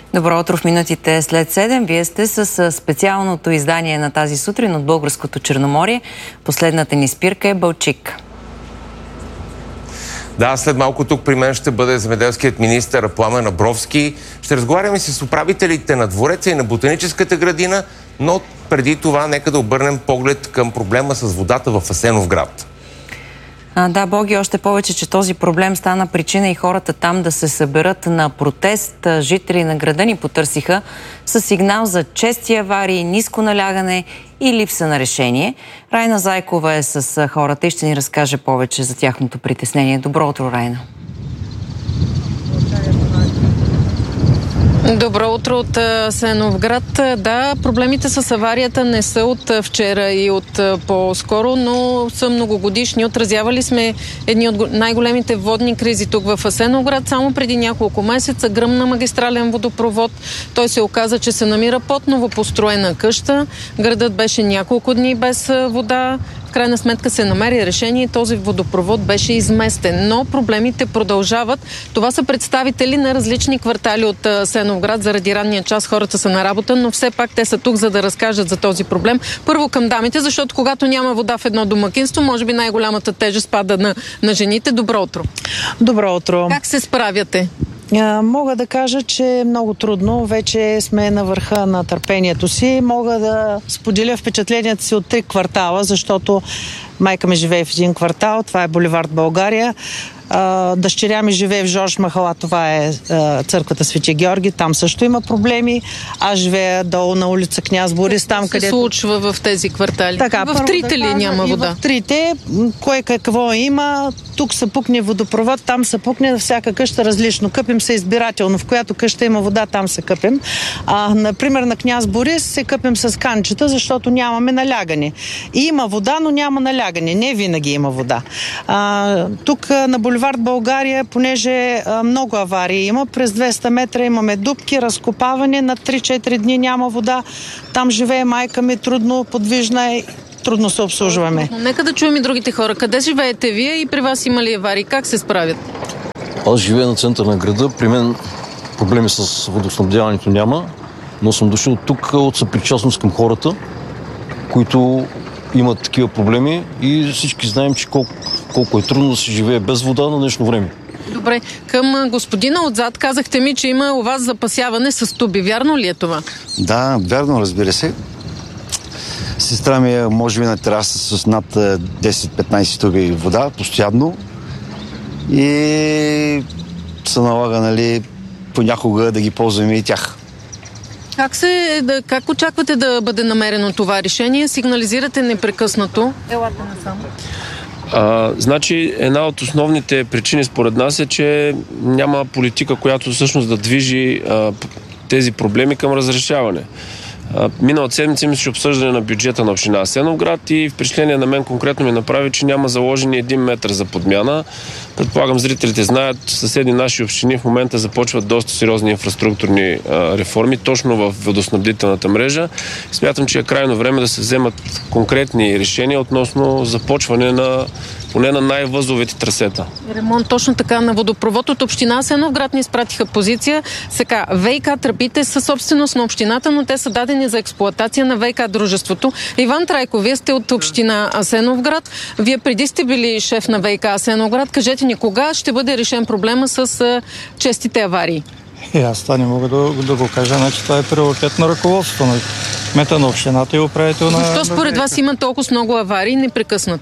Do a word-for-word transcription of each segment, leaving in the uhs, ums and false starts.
Добро утро в минутите след седем. Вие сте с специалното издание на тази сутрин от Българското Черноморие. Последната ни спирка е Балчик. Да, след малко тук при мен ще бъде земеделският министър Пламен Абровски. Ще разговаряме с управителите на двореца и на ботаническата градина, но преди това нека да обърнем поглед към проблема с водата в Асеновград. А, да, Боги, още повече, че този проблем стана причина и хората там да се съберат на протест. Жители на града ни потърсиха със сигнал за чести аварии, ниско налягане и липса на решение. Райна Зайкова е с хората и ще ни разкаже повече за тяхното притеснение. Добро утро, Райна. Добро утро от Асеновград. Да, проблемите с аварията не са от вчера и от по-скоро, но са многогодишни. Отразявали сме едни от най-големите водни кризи тук в Асеновград. Само преди няколко месеца гръмна магистрален водопровод. Той се оказа, че се намира под новопостроена къща. Градът беше няколко дни без вода. В крайна сметка се намери решение и този водопровод беше изместен. Но проблемите продължават. Това са представители на различни квартали от Асеновград. Заради ранния час хората са на работа, но все пак те са тук, за да разкажат за този проблем. Първо към дамите, защото когато няма вода в едно домакинство, може би най-голямата тежест пада на, на жените. Добро утро. Добро утро. Как се справяте? Мога да кажа, че е много трудно. Вече сме на върха на търпението си. Мога да споделя впечатленията си от три квартала, защото майка ми живее в един квартал. Това е булевард България. Дъщеря ми живее в Жорж Махала, това е църквата Свети Георги, там също има проблеми. Аз живея долу на улица Княз Борис, там се където... се случва в тези квартали? Така, в трите да ли кажа, няма вода? В трите, кое какво има, тук се пукне водопровод, там се пукне, всяка къща различно. Къпим се избирателно, в която къща има вода, там се къпим. А, например, на Княз Борис се къпим с канчета, защото нямаме налягане. И има вода, но няма налягане. Не винаги има вода. А, тук на булевард България, понеже а, много аварии има, през двеста метра имаме дупки, разкопаване, на три-четири дни няма вода. Там живее майка ми, трудно, подвижна и трудно се обслужваме. Нека да чуем и другите хора. Къде живеете вие и при вас има ли аварии? Как се справят? Аз живея на център на града. При мен проблеми с водоснабдяването няма, но съм дошъл тук от съпричастност към хората, които имат такива проблеми и всички знаем, че колко, колко е трудно да се живее без вода на днешно време. Добре, към господина отзад казахте ми, че има у вас запасяване с туби. Вярно ли е това? Да, вярно, разбира се. Сестра ми е, може би, на тераса с над десет-петнайсет туби вода, постоянно. И се налага, нали, понякога да ги ползваме и тях. Как, се, да, как очаквате да бъде намерено това решение? Сигнализирате непрекъснато. Елате насам. А, значи, една от основните причини според нас е, че няма политика, която всъщност да движи а, тези проблеми към разрешаване. Миналата седмица имаше обсъждане на бюджета на община Асеновград и впечатление на мен конкретно ми направи, че няма заложени един метър за подмяна. Предполагам, зрителите знаят, съседни наши общини в момента започват доста сериозни инфраструктурни а, реформи, точно в водоснабдителната мрежа. Смятам, че е крайно време да се вземат конкретни решения относно започване на поне на най-възловите трасета. Ремонт точно така на водопровод от община Асеновград ни изпратиха позиция. Сега, ВиК тръбите са собственост на общината, но те са дадени за експлоатация на ВиК дружеството. Иван Трайко, вие сте от община Асеновград. Вие преди сте били шеф на ВиК Асеновград. Кажете ни, кога ще бъде решен проблема с а, честите аварии? И аз това не мога да, да го кажа, значи това е приоритет на ръководството на кмета на общината и управител на... Защо според вас има толкова много аварии непрекъснато?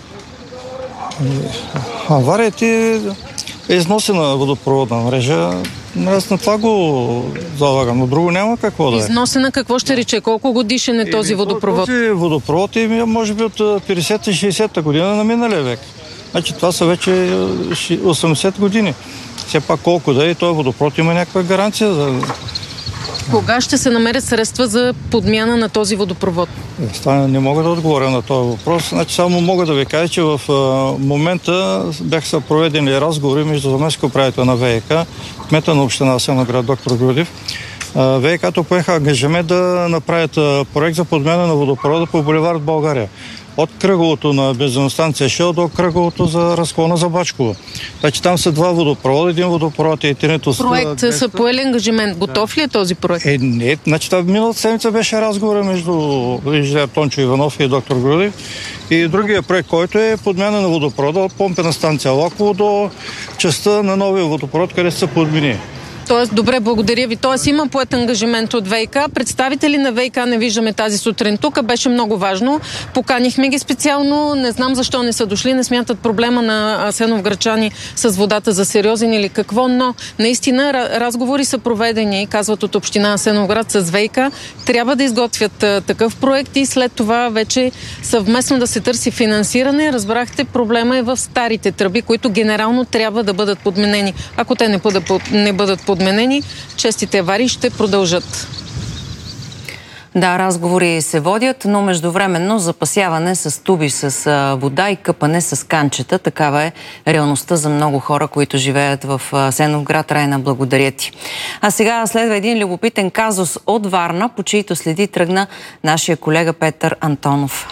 Аварията е износена водопроводна мрежа. Аз на това го залагам, но друго няма какво да е. Износена какво ще рече? Колко годишен е този водопровод? Този водопровод е може би от петдесета-шейсета година на миналия век. Значи това са вече осемдесет години. Все пак колко да е, този водопровод има някаква гаранция за... Кога ще се намерят средства за подмяна на този водопровод? Не мога да отговоря на този въпрос. Значи само мога да ви кажа, че в момента бяха проведени разговори между заместник управител на ВиК, кмета на община Асеновград доктор Грудев. ВиК-то поеха ангажимент да направят проект за подмяна на водопровода по булевард България. от кръговото на бензиностанция Шел до кръговото за разклона за Бачково. Значи там са два водопровода, един водопровод е етенето. Проект са поели ангажимент. Готов ли е този проект? Е, не, значи това миналата седмица беше разговора между инженер Тончо Иванов и доктор Грудев. И другия проект, който е подмяна на водопровода от помпена станция Лаково до частта на новия водопровод, където са подмини. Тоест, добре, благодаря ви. Тоест, има поет ангажимент от ВиК. Представители на ВиК не виждаме тази сутрин тук. Беше много важно. Поканихме ги специално. Не знам защо не са дошли. Не смятат проблема на асеновградчани с водата за сериозен или какво, но наистина разговори са проведени, казват от община Асеновград с ВиК. Трябва да изготвят а, такъв проект и след това вече съвместно да се търси финансиране. Разбрахте, проблема е в старите тръби, които генерално трябва да бъдат подменени. Ако те не бъдат, не бъдат подменени, честите аварии ще продължат. Да, разговори се водят, но междувременно запасяване с туби с вода и къпане с канчета. Такава е реалността за много хора, които живеят в Асеновград. Райна, благодаря ти. А сега следва един любопитен казус от Варна, по чието следи тръгна нашия колега Петър Антонов.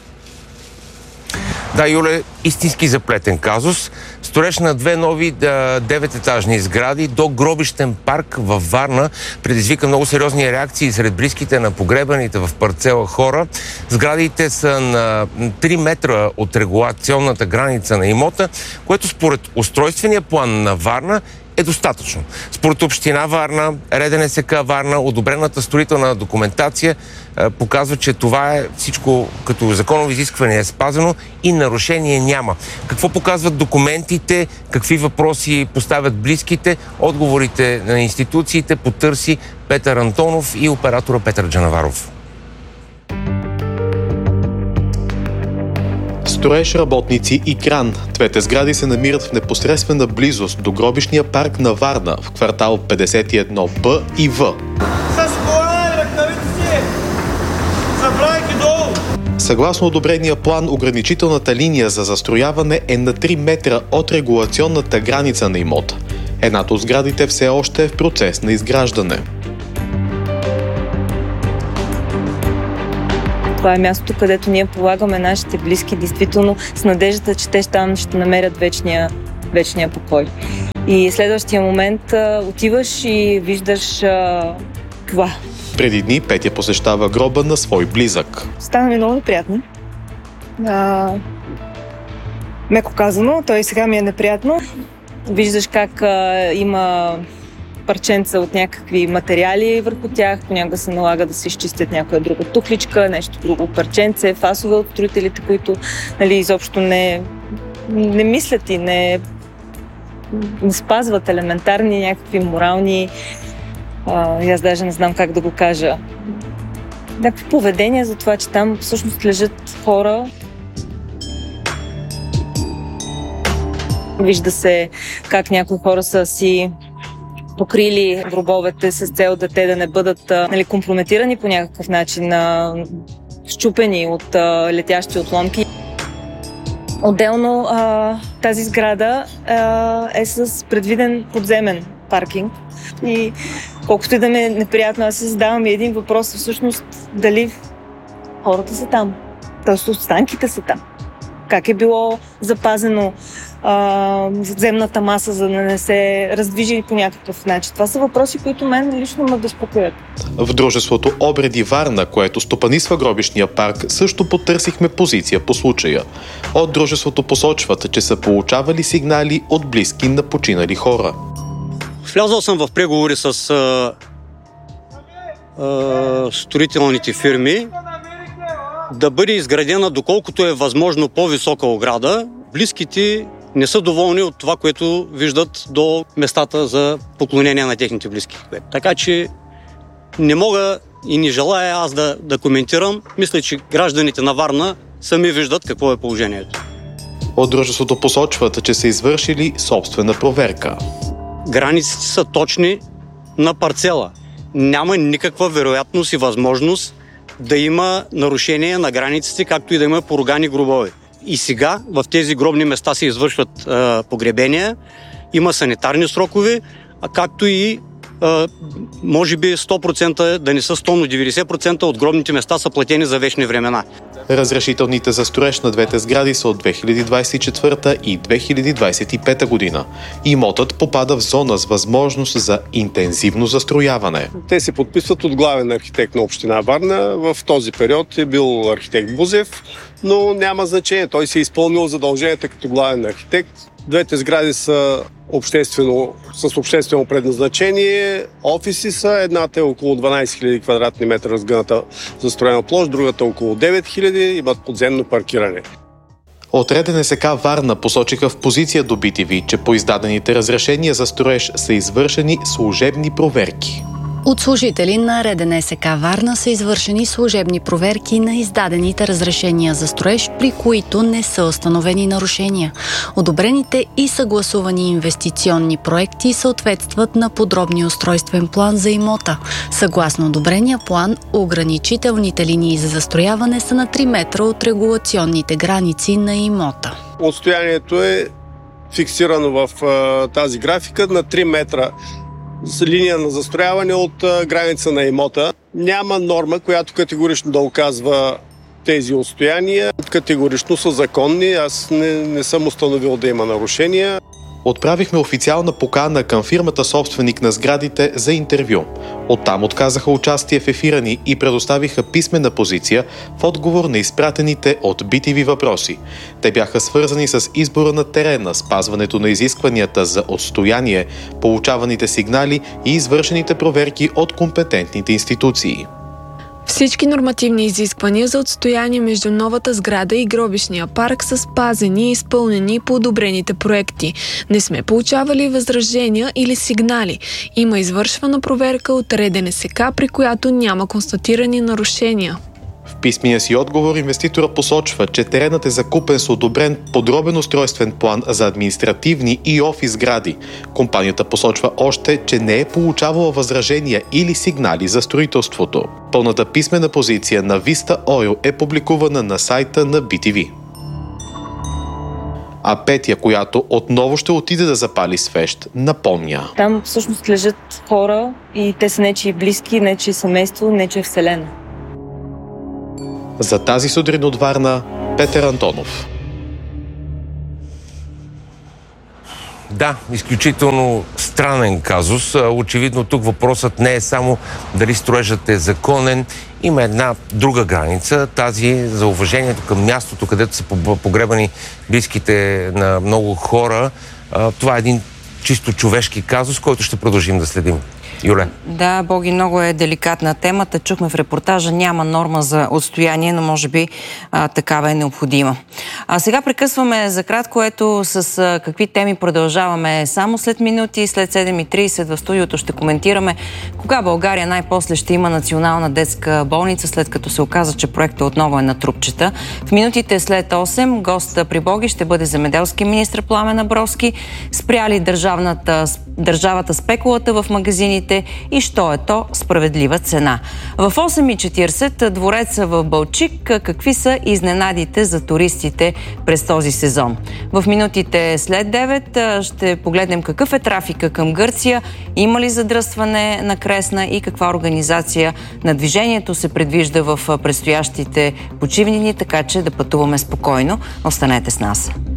Да, Юле, истински заплетен казус. Строеж на две нови девететажни сгради до гробищен парк във Варна предизвика много сериозни реакции сред близките на погребаните в парцела хора. Сградите са на три метра от регулационната граница на имота, което според устройствения план на Варна е достатъчно. Според община Варна, РДНСК Варна, одобрената строителна документация е, показва, че това е всичко като законово изискване е спазено и нарушение няма. Какво показват документите, какви въпроси поставят близките, отговорите на институциите потърси Петър Антонов и оператора Петър Джанаваров. Строеж, работници и кран. Двете сгради се намират в непосредствена близост до гробищния парк на Варна в квартал петдесет и едно Б и В. Съгласно одобрения план, ограничителната линия за застрояване е на три метра от регулационната граница на имота. Едната от сградите все още е в процес на изграждане. Това е мястото, където ние полагаме нашите близки, действително с надеждата, че те там ще намерят вечния, вечния покой. И следващия момент а, отиваш и виждаш а, това. Преди дни Петя посещава гроба на свой близък. Стана ми много неприятно. А, меко казано, той сега ми е неприятно. Виждаш как а, има парченца от някакви материали върху тях. Понякога се налага да се изчистят някоя друга тухличка, нещо друго парченце, фасове от строителите, които нали, изобщо не, не мислят и не, не спазват елементарни някакви морални, а, аз даже не знам как да го кажа, някакви поведения за това, че там всъщност лежат хора. Вижда се как някои хора са си покрили гробовете с цел да те да не бъдат нали, компрометирани по някакъв начин, а, счупени от а, летящи отломки. Отделно а, тази сграда а, е с предвиден подземен паркинг и колкото и да ми е неприятно, аз се задавам и един въпрос, всъщност дали хората са там, т.е. останките са там. Как е било запазено земната маса, за да не се раздвижи по някакъв начин. Това са въпроси, които мен лично ме безпокоят. В дружеството Обреди Варна, което стопанисва гробищния парк, също потърсихме позиция по случая. От дружеството посочват, че са получавали сигнали от близки на починали хора. Влязъл съм в преговори с а, а, строителните фирми да бъде изградена доколкото е възможно по-висока ограда. Близките не са доволни от това, което виждат до местата за поклонение на техните близки. Така че не мога и не желая аз да, да коментирам. Мисля, че гражданите на Варна сами виждат какво е положението. От дружеството посочват, че са извършили собствена проверка. Границите са точни на парцела. Няма никаква вероятност и възможност да има нарушение на границите, както и да има поругани гробове. И сега в тези гробни места се извършват а, погребения, има санитарни срокове, а както и а, може би сто процента, да не са сто, но деветдесет процента от гробните места са платени за вечни времена. Разрешителните за строеж на двете сгради са от две хиляди двадесет и четвърта и две хиляди двадесет и пета година. Имотът попада в зона с възможност за интензивно застрояване. Те се подписват от главен архитект на община Варна. В този период е бил архитект Бузев, но няма значение. Той се е изпълнил задълженията като главен архитект. Двете сгради са обществено, с обществено предназначение. Офиси са. Едната е около дванадесет хиляди квадратни метра разгъната застроена площ, другата около девет хиляди, имат подземно паркиране. От РДНСК Варна посочиха в позиция до би ти ви, че по издадените разрешения за строеж са извършени служебни проверки. От служители на РДНСК Варна са извършени служебни проверки на издадените разрешения за строеж, при които не са установени нарушения. Одобрените и съгласувани инвестиционни проекти съответстват на подробния устройствен план за имота. Съгласно одобрения план, ограничителните линии за застрояване са на три метра от регулационните граници на имота. Отстоянието е фиксирано в а, тази графика на три метра с линия на застрояване от а, граница на имота. Няма норма, която категорично да оказва тези отстояния. Категорично са законни. Аз не, не съм установил да има нарушения. Отправихме официална покана към фирмата собственик на сградите за интервю. Оттам отказаха участие в ефира ни и предоставиха писмена позиция в отговор на изпратените от би ти ви въпроси. Те бяха свързани с избора на терена, спазването на изискванията за отстояние, получаваните сигнали и извършените проверки от компетентните институции. Всички нормативни изисквания за отстояние между новата сграда и гробищния парк са спазени и изпълнени по одобрените проекти. Не сме получавали възражения или сигнали. Има извършвана проверка от РДНСК, при която няма констатирани нарушения. В писмения си отговор инвеститора посочва, че теренът е закупен с одобрен подробен устройствен план за административни и офис сгради. Компанията посочва още, че не е получавала възражения или сигнали за строителството. Пълната писмена позиция на Vista Oil е публикувана на сайта на би ти ви. А Петя, която отново ще отиде да запали свещ, напомня. Там всъщност лежат хора и те са нечии близки, нечие семейство, нечия вселена. За тази сутрин от Варна, Петър Антонов. Да, изключително странен казус. Очевидно тук въпросът не е само дали строежът е законен. Има една друга граница, тази за уважението към мястото, където са погребани близките на много хора. Това е един чисто човешки казус, който ще продължим да следим. Юле. Да, Боги, много е деликатна темата. Чухме в репортажа, няма норма за отстояние, но може би а, такава е необходима. А сега прекъсваме за кратко, ето с а, какви теми продължаваме само след минути. След седем и тридесет в студиото ще коментираме кога България най-после ще има национална детска болница, след като се оказа, че проектът отново е на трупчета. В минутите след осем гост при Боги ще бъде земеделски министър Пламен Абровски. Спряли държавната, държавата спекулата в магазините и що е то справедлива цена. В осем и четиридесет двореца в Балчик, какви са изненадите за туристите през този сезон. В минутите след девет ще погледнем какъв е трафика към Гърция, има ли задръстване на Кресна и каква организация на движението се предвижда в предстоящите почивни дни, така че да пътуваме спокойно. Останете с нас.